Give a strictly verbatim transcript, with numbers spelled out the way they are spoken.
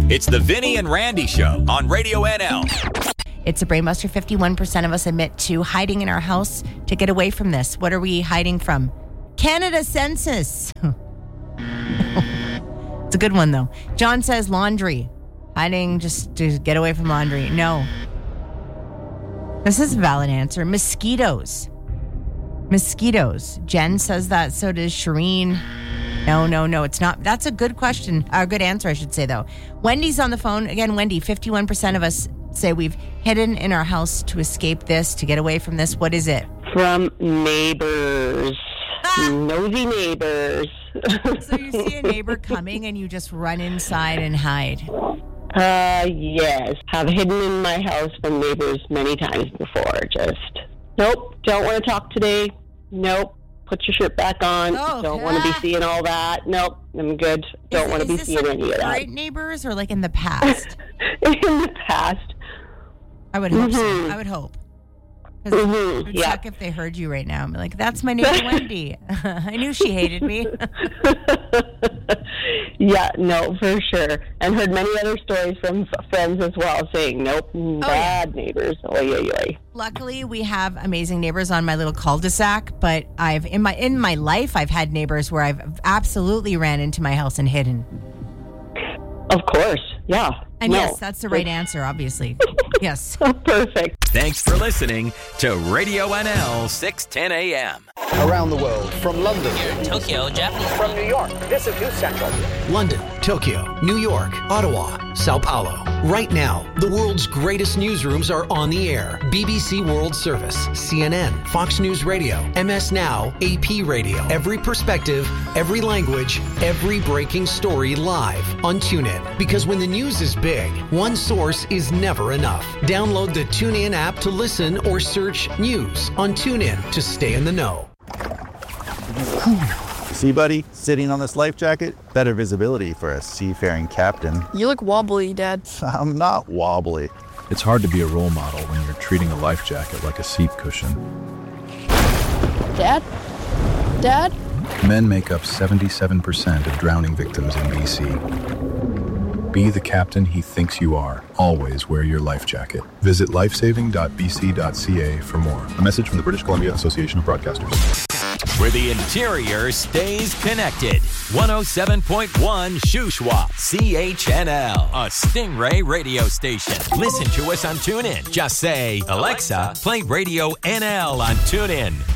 It's the Vinny and Randy Show on Radio N L. It's a Brainbuster. fifty-one percent of us admit to hiding in our house to get away from this. What are we hiding from? Canada census. It's a good one, though. John says laundry. Hiding just to get away from laundry. No. This is a valid answer. Mosquitoes. Mosquitoes. Jen says that. So does Shireen. No, no, no. It's not. That's a good question. A good answer, I should say, though. Wendy's on the phone. Again, Wendy, fifty-one percent of us say we've hidden in our house to escape this, to get away from this. What is it? From neighbors. Ah! Nosy neighbors. So you see a neighbor coming and you just run inside and hide. Uh, yes. Have hidden in my house from neighbors many times before. Just, nope, don't want to talk today. Nope, put your shirt back on. Oh, don't want to be seeing all that. Nope, I'm good. Don't want to be seeing any of that. Great neighbors or like in the past? In the past. I would hope mm-hmm. so. I would hope. Because mm-hmm. it would yeah. suck if they heard you right now and be like, that's my neighbor Wendy. I knew she hated me. Yeah, no, for sure. And heard many other stories from f- friends as well saying, nope, oh, bad yeah. neighbors. Oy, oy, oy. Luckily, we have amazing neighbors on my little cul-de-sac, but I've in my in my life, I've had neighbors where I've absolutely ran into my house and hidden. Of course, yeah. And no. yes, that's the right answer, obviously. Yes. Perfect. Thanks for listening to Radio N L six ten a.m. Around the world, from London, Tokyo, Japanese. From New York, this is News Central. London, Tokyo, New York, Ottawa, Sao Paulo. Right now, the world's greatest newsrooms are on the air. B B C World Service, C N N, Fox News Radio, M S Now, A P Radio. Every perspective, every language, every breaking story live on TuneIn. Because when the news is big, one source is never enough. Download the TuneIn app to listen or search news on TuneIn to stay in the know. See, buddy, sitting on this life jacket, better visibility for a seafaring captain. You look wobbly, Dad. I'm not wobbly. It's hard to be a role model when you're treating a life jacket like a seat cushion. Dad? Dad? Men make up seventy-seven percent of drowning victims in B C. Be the captain he thinks you are. Always wear your life jacket. Visit lifesaving dot b c dot c a for more. A message from the British Columbia Association of Broadcasters. Where the interior stays connected. one oh seven point one Shuswap, C H N L, a Stingray radio station. Listen to us on TuneIn. Just say, Alexa, play Radio N L on TuneIn.